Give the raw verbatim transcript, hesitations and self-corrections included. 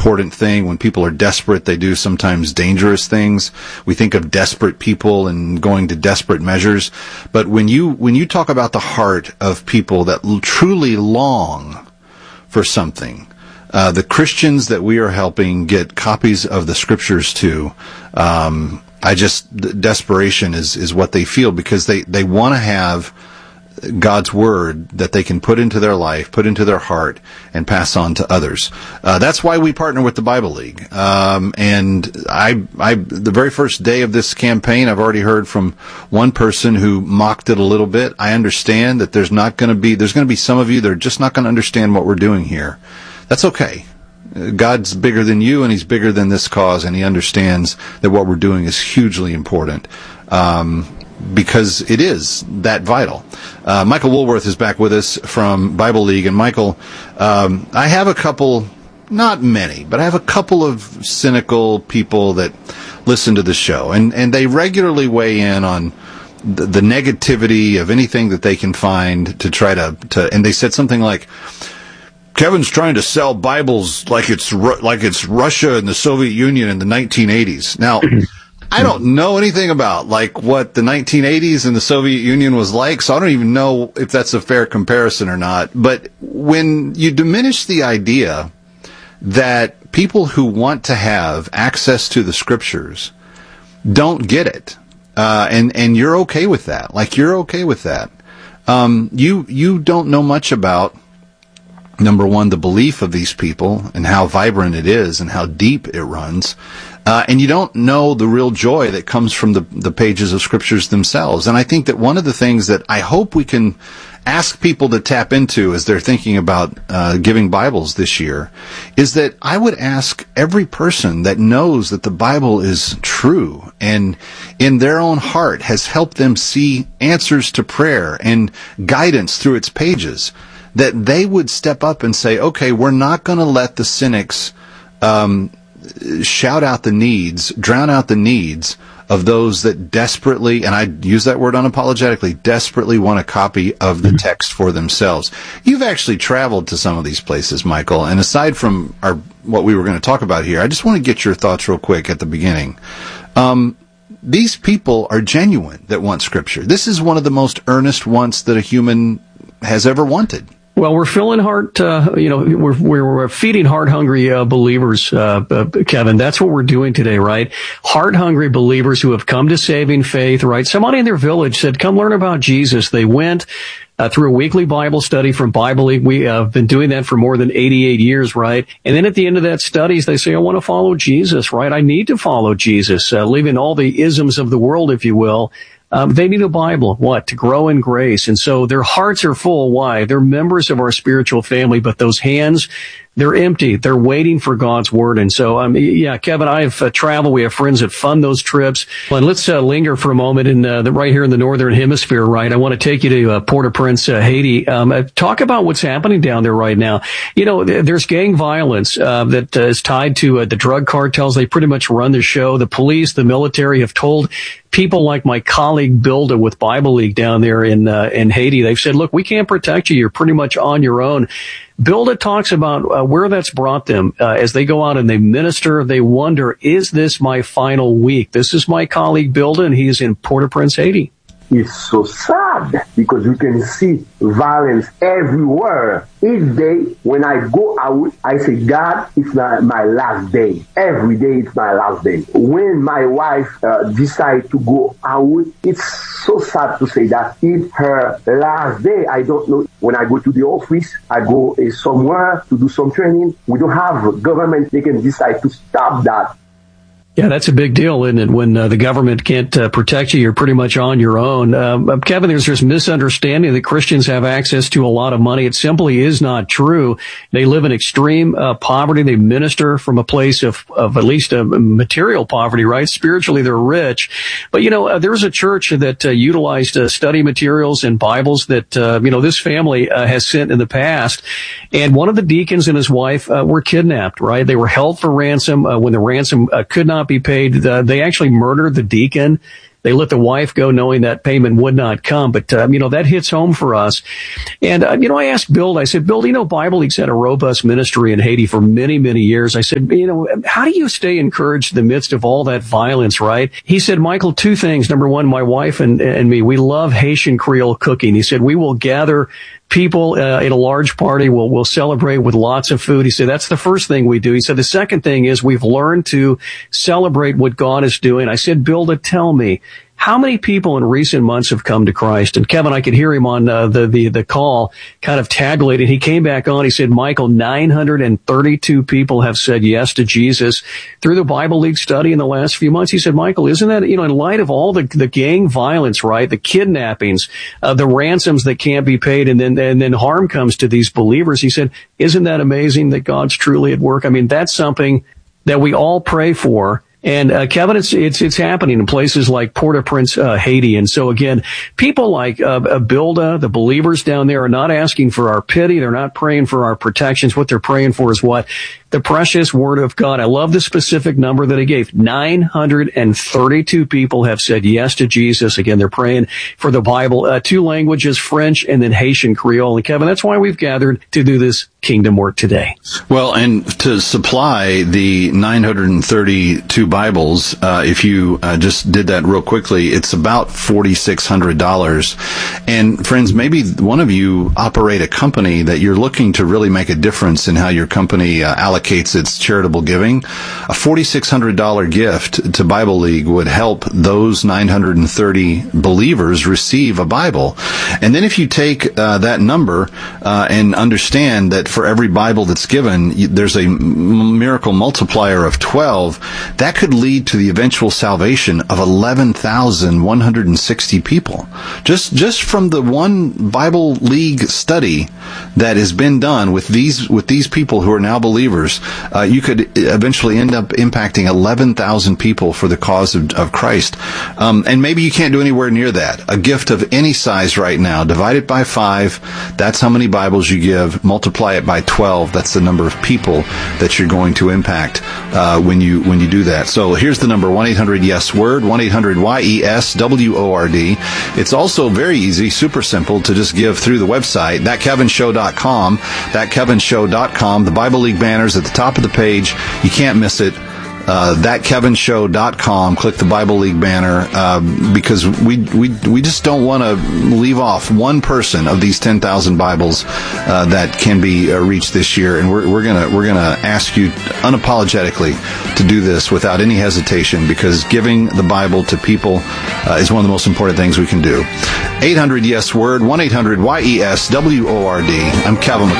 important thing. When people are desperate, they do sometimes dangerous things. We think of desperate people and going to desperate measures. But when you, when you talk about the heart of people that l- truly long for something, uh, the Christians that we are helping get copies of the scriptures to, um, I just, desperation is, is what they feel, because they, they want to have God's word that they can put into their life, put into their heart, and pass on to others. Uh, that's why we partner with the Bible League. Um, and I, I, the very first day of this campaign, I've already heard from one person who mocked it a little bit. I understand that there's not going to be, there's going to be some of you that are just not going to understand what we're doing here. That's okay. God's bigger than you, and He's bigger than this cause, and He understands that what we're doing is hugely important. Um, because it is that vital. Uh, Michael Woolworth is back with us from Bible League. And Michael, um, I have a couple, not many, but I have a couple of cynical people that listen to the show, and, and they regularly weigh in on the, the negativity of anything that they can find to try to, to, and they said something like, Kevin's trying to sell Bibles like it's, like it's Russia and the Soviet Union in the nineteen eighties. Now, I don't know anything about, like, what the nineteen eighties and the Soviet Union was like, so I don't even know if that's a fair comparison or not. But when you diminish the idea that people who want to have access to the scriptures don't get it, uh, and, and you're okay with that, like, you're okay with that, um, you, you don't know much about, number one, the belief of these people and how vibrant it is and how deep it runs. Uh, and you don't know the real joy that comes from the, the pages of scriptures themselves. And I think that one of the things that I hope we can ask people to tap into as they're thinking about uh, giving Bibles this year is that I would ask every person that knows that the Bible is true and in their own heart has helped them see answers to prayer and guidance through its pages, that they would step up and say, okay, we're not going to let the cynics um shout out the needs, drown out the needs of those that desperately, and I use that word unapologetically, desperately want a copy of the text for themselves. You've actually traveled to some of these places, Michael, and aside from our what we were going to talk about here, I just want to get your thoughts real quick at the beginning. Um, these people are genuine that want Scripture. This is one of the most earnest wants that a human has ever wanted. Well, we're filling heart, uh, you know, we're, we're feeding heart-hungry uh, believers, uh, uh, Kevin. That's what we're doing today, right? Heart-hungry believers who have come to saving faith, right? Somebody in their village said, come learn about Jesus. They went uh, through a weekly Bible study from Bible League. We have uh, been doing that for more than eighty-eight years, right? And then at the end of that studies, they say, I want to follow Jesus, right? I need to follow Jesus, uh, leaving all the isms of the world, if you will. Um, they need a Bible, what? To grow in grace. And so their hearts are full. Why? They're members of our spiritual family, but those hands, they're empty. They're waiting for God's word. And so, um, yeah, Kevin, I've uh, traveled. We have friends that fund those trips. And let's uh, linger for a moment in uh, the, right here in the Northern Hemisphere, right? I want to take you to uh, Port-au-Prince, uh, Haiti. Um, uh, talk about what's happening down there right now. You know, th- there's gang violence uh, that uh, is tied to uh, the drug cartels. They pretty much run the show. The police, the military have told people like my colleague Bilda with Bible League down there in uh, in Haiti, they've said, look, we can't protect you. You're pretty much on your own. Bilda talks about uh, where that's brought them uh, as they go out and they minister. They wonder, is this my final week? This is my colleague Bilda, and he's in Port-au-Prince, Haiti. It's so sad because you can see violence everywhere. Each day when I go out, I say, God, it's my, my last day. Every day it's my last day. When my wife uh, decides to go out, it's so sad to say that it's her last day. I don't know. When I go to the office, I go uh, somewhere to do some training. We don't have government. They can decide to stop that. Yeah, that's a big deal, isn't it? When uh, the government can't uh, protect you, you're pretty much on your own. Um, Kevin, there's this misunderstanding that Christians have access to a lot of money. It simply is not true. They live in extreme uh, poverty. They minister from a place of, of at least a material poverty, right? Spiritually, they're rich. But, you know, uh, there was a church that uh, utilized uh, study materials and Bibles that, uh, you know, this family uh, has sent in the past. And one of the deacons and his wife uh, were kidnapped, right? They were held for ransom uh, when the ransom uh, could not be paid. Uh, they actually murdered the deacon. They let the wife go knowing that payment would not come. But, um, you know, that hits home for us. And, uh, you know, I asked Bill, I said, Bill, you know, Bible League's had a robust ministry in Haiti for many, many years. I said, you know, how do you stay encouraged in the midst of all that violence, right? He said, Michael, two things. Number one, my wife and, and me, we love Haitian Creole cooking. He said, we will gather people uh, in a large party. We'll, we'll celebrate with lots of food. He said, that's the first thing we do. He said, the second thing is we've learned to celebrate what God is doing. I said, Bill, to tell me, how many people in recent months have come to Christ? And Kevin, I could hear him on uh, the, the, the call kind of tabulating. He came back on. He said, Michael, nine hundred thirty-two people have said yes to Jesus through the Bible League study in the last few months. He said, Michael, isn't that, you know, in light of all the, the gang violence, right? The kidnappings, uh, the ransoms that can't be paid, and then, and then harm comes to these believers. He said, isn't that amazing that God's truly at work? I mean, that's something that we all pray for. And, uh, Kevin, it's, it's, it's happening in places like Port-au-Prince, uh, Haiti. And so again, people like, uh, Bilda, the believers down there are not asking for our pity. They're not praying for our protections. What they're praying for is what? The precious word of God. I love the specific number that he gave. nine hundred thirty-two people have said yes to Jesus. Again, they're praying for the Bible, uh, two languages, French and then Haitian Creole. And Kevin, that's why we've gathered to do this kingdom work today. Well, and to supply the nine hundred thirty-two Bibles, uh, if you uh, just did that real quickly, it's about four thousand six hundred dollars. And friends, maybe one of you operate a company that you're looking to really make a difference in how your company uh, allocates its charitable giving. A four thousand six hundred dollars gift to Bible League would help those nine hundred thirty believers receive a Bible. And then if you take uh, that number uh, and understand that for every Bible that's given, there's a miracle multiplier of twelve, that could lead to the eventual salvation of eleven thousand one hundred sixty people. Just just from the one Bible League study that has been done with these with these people who are now believers, uh, you could eventually end up impacting eleven thousand people for the cause of, of Christ. Um, and maybe you can't do anywhere near that. A gift of any size right now, divide it by five, that's how many Bibles you give, multiply it by twelve, that's the number of people that you're going to impact uh, when you when you do that. So here's the number, one eight hundred yes word, one eight hundred Y E S W O R D. It's also very easy, super simple to just give through the website, that kevin show dot com, that kevin show dot com. The Bible League banner's at the top of the page. You can't miss it. Uh, that kevin show dot com. Click the Bible League banner, uh, because we, we, we just don't want to leave off one person of these ten thousand Bibles, uh, that can be uh, reached this year. And we're, we're gonna, we're gonna ask you unapologetically to do this without any hesitation, because giving the Bible to people, uh, is one of the most important things we can do. eight hundred yes word, one eight hundred Y E S W O R D. I'm Kevin McCullough.